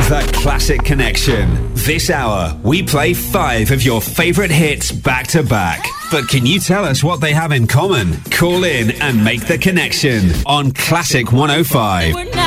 The Classic Connection. This hour, we play 5 of your favourite hits back to back. But can you tell us what they have in common? Call in and make the connection on Classic 105.